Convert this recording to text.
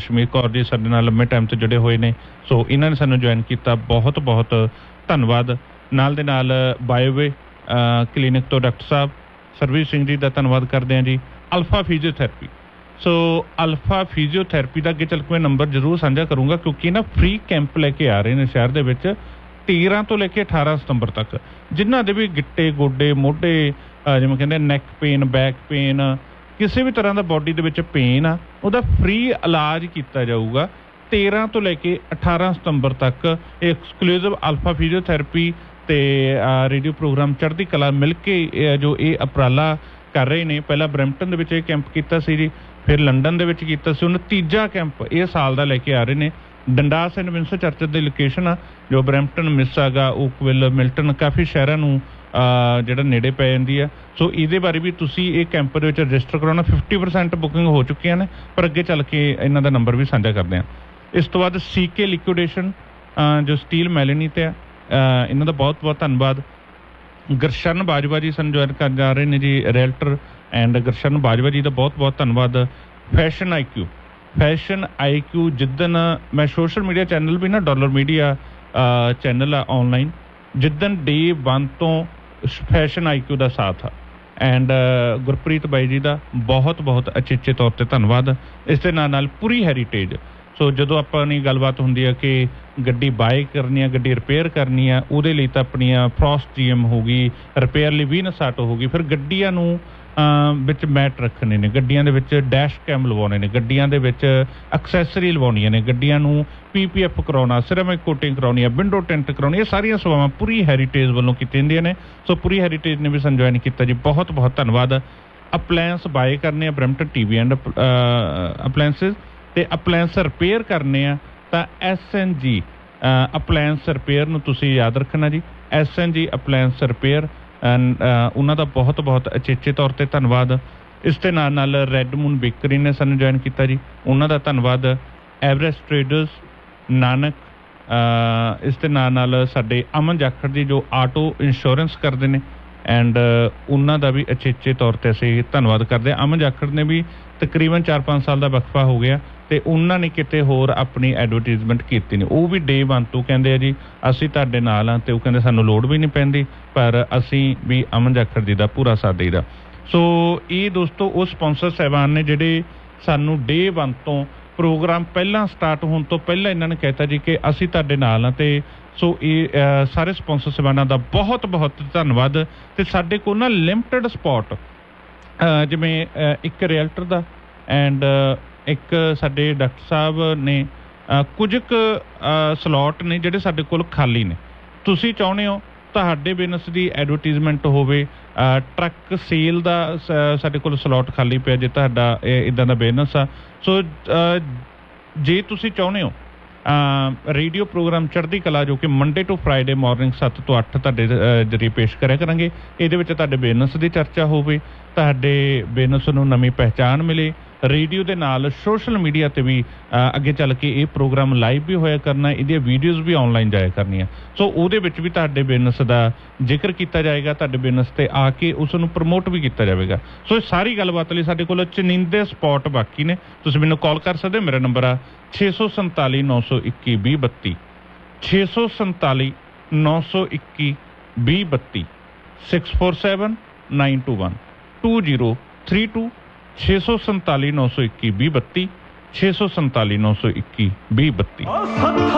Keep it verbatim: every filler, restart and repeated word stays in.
ਜਸ਼ਮੀਰ ਕੌਰ जी ਸਾਡੇ ਨਾਲ ਲੰਮੇ ਟਾਈਮ ਤੋਂ ਜੁੜੇ ਹੋਏ ਨੇ, ਸੋ ਇਹਨਾਂ ਨੇ ਸਾਨੂੰ ਜੁਆਇਨ ਕੀਤਾ, ਬਹੁਤ ਬਹੁਤ ਧੰਨਵਾਦ। ਨਾਲ ਦੇ ਨਾਲ ਬਾਇਓਵੇ ਕਲੀਨਿਕ ਤੋਂ ਡਾਕਟਰ ਸਾਹਿਬ ਸਰਬਜੀਤ ਸਿੰਘ ਜੀ ਦਾ ਧੰਨਵਾਦ ਕਰਦੇ ਹਾਂ ਜੀ। ਅਲਫਾ ਫਿਜ਼ੀਓਥੈਰੇਪੀ, ਸੋ ਅਲਫਾ ਫਿਜ਼ੀਓਥੈਰੇਪੀ ਦਾ ਅੱਗੇ ਚੱਲ ਕੇ ਮੈਂ ਨੰਬਰ ਜ਼ਰੂਰ ਸਾਂਝਾ ਕਰੂੰਗਾ, ਕਿਉਂਕਿ ਨਾ ਫ੍ਰੀ ਕੈਂਪ ਲੈ ਕੇ ਆ ਰਹੇ ਨੇ ਸ਼ਹਿਰ ਦੇ ਵਿੱਚ ਤੇਰਾਂ ਤੋਂ ਲੈ ਕੇ ਅਠਾਰਾਂ ਸਤੰਬਰ ਤੱਕ, ਜਿਨ੍ਹਾਂ ਦੇ ਵੀ ਗਿੱਟੇ ਗੋਡੇ ਮੋਢੇ ਜਿਵੇਂ ਕਹਿੰਦੇ ਨੈਕ ਪੇਨ ਬੈਕ ਪੇਨ ਕਿਸੇ ਵੀ ਤਰ੍ਹਾਂ ਦਾ ਬੋਡੀ ਦੇ ਵਿੱਚ ਪੇਨ ਆ ਉਹਦਾ ਫ੍ਰੀ ਇਲਾਜ ਕੀਤਾ ਜਾਊਗਾ ਤੇਰਾਂ ਤੋਂ ਲੈ ਕੇ ਅਠਾਰਾਂ ਸਤੰਬਰ ਤੱਕ। ਐਕਸਕਲੂਸਿਵ ਅਲਫਾ ਫਿਜ਼ੀਓਥੈਰੇਪੀ ਤੇ ਰੇਡੀਓ ਪ੍ਰੋਗਰਾਮ ਚੜ੍ਹਦੀ ਕਲਾ ਮਿਲ ਕੇ ਜੋ ਇਹ ਉਪਰਾਲਾ ਕਰ ਰਹੇ ਨੇ। ਪਹਿਲਾਂ ਬਰੈਂਪਟਨ ਦੇ ਵਿੱਚ ਇਹ ਕੈਂਪ ਕੀਤਾ ਸੀ ਜੀ, ਫਿਰ ਲੰਡਨ ਦੇ ਵਿੱਚ ਕੀਤਾ ਸੀ, ਹੁਣ ਤੀਜਾ ਕੈਂਪ ਇਹ ਸਾਲ ਦਾ ਲੈ ਕੇ ਆ ਰਹੇ ਨੇ। ਡੰਡਾਸ ਐਂਡ ਵਿੰਸਰ ਚਰਚ ਦੀ ਲੋਕੇਸ਼ਨ ਆ ਜੋ ਬਰੈਂਪਟਨ, ਮਿਸਾਗਾ, ਓਕਵਿਲ, ਮਿਲਟਨ ਕਾਫੀ ਸ਼ਹਿਰਾਂ ਨੂੰ ਜਿਹੜਾ ਨੇੜੇ ਪੈ ਜਾਂਦੀ ਆ। ਸੋ ਇਹਦੇ ਬਾਰੇ ਵੀ ਤੁਸੀਂ ਇਹ ਕੈਂਪ ਦੇ ਵਿੱਚ ਰਜਿਸਟਰ ਕਰਾਉਣਾ। ਫਿਫਟੀ ਪਰਸੈਂਟ ਬੁਕਿੰਗ ਹੋ ਚੁੱਕੀਆਂ ਨੇ, ਪਰ ਅੱਗੇ ਚੱਲ ਕੇ ਇਹਨਾਂ ਦਾ ਨੰਬਰ ਵੀ ਸਾਂਝਾ ਕਰਦੇ ਹਾਂ। ਇਸ ਤੋਂ ਬਾਅਦ ਸੀ ਕੇ ਲਿਕੁਇਡੇਸ਼ਨ ਜੋ ਸਟੀਲ ਮੈਲਨੀ ਤੇ ਆ, ਇਹਨਾਂ ਦਾ ਬਹੁਤ ਬਹੁਤ ਧੰਨਵਾਦ। ਗੁਰਸ਼ਨ ਬਾਜਵਾ ਜੀ ਸਾਨੂੰ ਜੁਆਇਨ ਕਰ ਜਾ ਰਹੇ ਨੇ ਜੀ, ਰੈਲਟਰ ਐਂਡ ਗੁਰਸ਼ਨ ਬਾਜਵਾ ਜੀ ਦਾ ਬਹੁਤ ਬਹੁਤ ਧੰਨਵਾਦ। ਫੈਸ਼ਨ ਆਈ ਕਿਊ, ਫੈਸ਼ਨ ਆਈ ਕਿਊ ਜਿੱਦਣ ਮੈਂ ਸੋਸ਼ਲ ਮੀਡੀਆ ਚੈਨਲ ਵੀ ਨਾ ਡਾਲਰ ਮੀਡੀਆ ਚੈਨਲ ਆ ਔਨਲਾਈਨ, ਜਿੱਦਣ ਡੇ ਵਨ ਤੋਂ ਫੈਸ਼ਨ ਆਈ ਕਿਊ ਦਾ ਸਾਥ ਆ। ਐਂਡ ਗੁਰਪ੍ਰੀਤ ਬਾਈ ਜੀ ਦਾ ਬਹੁਤ ਬਹੁਤ ਅਚੇਚੇ ਤੌਰ 'ਤੇ ਧੰਨਵਾਦ। ਇਸ ਦੇ ਨਾਲ ਨਾਲ ਪੂਰੀ ਹੈਰੀਟੇਜ, ਸੋ ਜਦੋਂ ਆਪਾਂ ਨੇ ਗੱਲਬਾਤ ਹੁੰਦੀ ਆ ਕਿ ਗੱਡੀ ਬਾਏ ਕਰਨੀ ਆ, ਗੱਡੀ ਰਿਪੇਅਰ ਕਰਨੀ ਆ, ਉਹਦੇ ਲਈ ਤਾਂ ਆਪਣੀਆਂ ਫਰੋਸਟ ਜੀ ਐਮ ਹੋ ਗਈ, ਰਿਪੇਅਰ ਲਈ ਵੀਨਸ ਆਟੋ ਹੋ ਗਈ, ਫਿਰ ਗੱਡੀਆਂ ਨੂੰ ਵਿੱਚ ਮੈਟ ਰੱਖਣੇ ਨੇ, ਗੱਡੀਆਂ ਦੇ ਵਿੱਚ ਡੈਸ਼ ਕੈਮ ਲਵਾਉਣੇ ਨੇ, ਗੱਡੀਆਂ ਦੇ ਵਿੱਚ ਐਕਸੈਸਰੀ ਲਵਾਉਣੀਆਂ ਨੇ, ਗੱਡੀਆਂ ਨੂੰ ਪੀ ਪੀ ਐਫ ਕਰਾਉਣਾ, ਸਿਰਮਿਕ ਕੋਟਿੰਗ ਕਰਾਉਣੀ ਆ, ਵਿੰਡੋ ਟੈਂਟ ਕਰਾਉਣੀ, ਇਹ ਸਾਰੀਆਂ ਸੇਵਾਵਾਂ ਪੂਰੀ ਹੈਰੀਟੇਜ ਵੱਲੋਂ ਕੀਤੀਆਂ ਜਾਂਦੀਆਂ ਨੇ। ਸੋ ਪੂਰੀ ਹੈਰੀਟੇਜ ਨੇ ਵੀ ਸਾਨੂੰ ਜੁਆਇਨ ਕੀਤਾ ਜੀ, ਬਹੁਤ ਬਹੁਤ ਧੰਨਵਾਦ। ਅਪਲਾਇੰਸ ਬਾਏ ਕਰਨੇ ਆ Brampton T V and appliances, ਅਤੇ ਅਪਲਾਇੰਸ ਰਿਪੇਅਰ ਕਰਨੇ ਆ ਤਾਂ ਐਸ ਐਨ ਜੀ ਅਪਲਾਇੰਸ ਰਿਪੇਅਰ ਨੂੰ ਤੁਸੀਂ ਯਾਦ ਰੱਖਣਾ ਜੀ, ਐਸ ਐਨ ਜੀ ਅਪਲਾਇੰਸ ਰਿਪੇਅਰ, ਉਹਨਾਂ ਦਾ ਬਹੁਤ ਬਹੁਤ ਅਚੇਚੇ ਤੌਰ 'ਤੇ ਧੰਨਵਾਦ। ਇਸ ਦੇ ਨਾਲ ਨਾਲ ਰੈੱਡ ਮੂਨ ਬੇਕਰੀ ਨੇ ਸਾਨੂੰ ਜੁਆਇਨ ਕੀਤਾ ਜੀ, ਉਹਨਾਂ ਦਾ ਧੰਨਵਾਦ। ਐਵਰੈਸਟ ਟ੍ਰੇਡਰਸ, ਨਾਨਕ, ਇਸ ਦੇ ਨਾਲ ਨਾਲ ਸਾਡੇ ਅਮਨ ਜਾਖੜ ਜੀ ਜੋ ਆਟੋ ਇੰਸ਼ੋਰੈਂਸ ਕਰਦੇ ਨੇ, ਐਂਡ ਉਹਨਾਂ ਦਾ ਵੀ ਅਚੇਚੇ ਤੌਰ 'ਤੇ ਅਸੀਂ ਧੰਨਵਾਦ ਕਰਦੇ ਹਾਂ। ਅਮਨ ਜਾਖੜ ਨੇ ਵੀ ਤਕਰੀਬਨ ਚਾਰ ਪੰਜ ਸਾਲ ਦਾ ਵਕਫਾ ਹੋ ਗਿਆ ਅਤੇ ਉਹਨਾਂ ਨੇ ਕਿਤੇ ਹੋਰ ਆਪਣੀ ਐਡਵਰਟੀਜ਼ਮੈਂਟ ਕੀਤੀ ਨਹੀਂ, ਉਹ ਵੀ ਡੇ ਵਨ ਤੋਂ ਕਹਿੰਦੇ ਆ ਜੀ ਅਸੀਂ ਤੁਹਾਡੇ ਨਾਲ ਹਾਂ, ਅਤੇ ਉਹ ਕਹਿੰਦੇ ਸਾਨੂੰ ਲੋੜ ਵੀ ਨਹੀਂ ਪੈਂਦੀ, ਪਰ ਅਸੀਂ ਵੀ ਅਮਨ ਜਾਖੜ ਜੀ ਦਾ ਪੂਰਾ ਸਾਥ ਦੇਈਦਾ। ਸੋ ਇਹ ਦੋਸਤੋ ਉਹ ਸਪੋਂਸਰ ਸਾਹਿਬਾਨ ਨੇ ਜਿਹੜੇ ਸਾਨੂੰ ਡੇ ਵਨ ਤੋਂ ਪ੍ਰੋਗਰਾਮ ਪਹਿਲਾਂ ਸਟਾਰਟ ਹੋਣ ਤੋਂ ਪਹਿਲਾਂ ਇਹਨਾਂ ਨੇ ਕਹਿਤਾ ਜੀ ਕਿ ਅਸੀਂ ਤੁਹਾਡੇ ਨਾਲ ਹਾਂ। ਅਤੇ ਸੋ ਇਹ ਸਾਰੇ ਸਪੋਂਸਰ ਸਾਹਿਬਾਨਾਂ ਦਾ ਬਹੁਤ ਬਹੁਤ ਧੰਨਵਾਦ। ਅਤੇ ਸਾਡੇ ਕੋਲ ਨਾ ਲਿਮਟਿਡ ਸਪੋਟ, ਜਿਵੇਂ ਇੱਕ ਰੀਅਲਟਰ ਦਾ ਐਂਡ ਇੱਕ ਸਾਡੇ ਡਾਕਟਰ ਸਾਹਿਬ ਨੇ, ਕੁਝ ਕੁ ਸਲੋਟ ਨੇ ਜਿਹੜੇ ਸਾਡੇ ਕੋਲ ਖਾਲੀ ਨੇ। ਤੁਸੀਂ ਚਾਹੁੰਦੇ ਹੋ ਤੁਹਾਡੇ ਬਿਜ਼ਨਸ ਦੀ ਐਡਵਰਟੀਜ਼ਮੈਂਟ ਹੋਵੇ, ਟਰੱਕ ਸੇਲ ਦਾ ਸਾਡੇ ਕੋਲ ਸਲੋਟ ਖਾਲੀ ਪਿਆ ਜੇ ਤੁਹਾਡਾ ਇੱਦਾਂ ਦਾ ਬਿਜ਼ਨਸ ਆ। ਸੋ ਜੇ ਤੁਸੀਂ ਚਾਹੁੰਦੇ ਹੋ ਰੇਡੀਓ ਪ੍ਰੋਗਰਾਮ ਚੜ੍ਹਦੀ ਕਲਾ ਜੋ ਕਿ ਮੰਡੇ ਟੂ ਫਰਾਈਡੇ ਮਾਰਨਿੰਗ ਸੱਤ ਤੋਂ ਅੱਠ ਤੁਹਾਡੇ ਜ਼ਰੀਏ ਪੇਸ਼ ਕਰਿਆ ਕਰਾਂਗੇ, ਇਹਦੇ ਵਿੱਚ ਤੁਹਾਡੇ ਬਿਜ਼ਨਸ ਦੀ ਚਰਚਾ ਹੋਵੇ, ਤੁਹਾਡੇ ਬਿਜ਼ਨਸ ਨੂੰ ਨਵੀਂ ਪਹਿਚਾਣ ਮਿਲੇ, ਰੇਡੀਓ ਦੇ ਨਾਲ ਸੋਸ਼ਲ ਮੀਡੀਆ 'ਤੇ ਵੀ ਅੱਗੇ ਚੱਲ ਕੇ ਇਹ ਪ੍ਰੋਗਰਾਮ ਲਾਈਵ ਵੀ ਹੋਇਆ ਕਰਨਾ, ਇਹਦੀਆਂ ਵੀਡੀਓਜ਼ ਵੀ ਔਨਲਾਈਨ ਜਾਇਆ ਕਰਨੀਆਂ। ਸੋ ਉਹਦੇ ਵਿੱਚ ਵੀ ਤੁਹਾਡੇ ਬਿਜ਼ਨਸ ਦਾ ਜ਼ਿਕਰ ਕੀਤਾ ਜਾਏਗਾ, ਤੁਹਾਡੇ ਬਿਜ਼ਨਸ 'ਤੇ ਆ ਕੇ ਉਸ ਨੂੰ ਪ੍ਰਮੋਟ ਵੀ ਕੀਤਾ ਜਾਵੇਗਾ। ਸੋ ਇਹ ਸਾਰੀ ਗੱਲਬਾਤ ਲਈ ਸਾਡੇ ਕੋਲ ਚੁਣਿੰਦੇ ਸਪੋਟ ਬਾਕੀ ਨੇ, ਤੁਸੀਂ ਮੈਨੂੰ ਕਾਲ ਕਰ ਸਕਦੇ ਹੋ। ਮੇਰਾ ਨੰਬਰ ਆ ਛੇ ਸੌ ਸੰਤਾਲੀ ਨੌ ਸੌ ਇੱਕੀ ਵੀਹ ਬੱਤੀ, ਛੇ ਸੌ ਸੰਤਾਲੀ ਨੌ ਸੌ ਇੱਕੀ ਵੀਹ ਬੱਤੀ, six four seven nine to one two zero three two, ਛੇ ਸੌ ਸੰਤਾਲੀ ਨੌ ਸੌ ਇੱਕੀ ਵੀਹ ਬੱਤੀ, ਛੇ ਸੌ ਸੰਤਾਲੀ ਨੌ ਸੌ ਇੱਕੀ ਵੀਹ ਬੱਤੀ।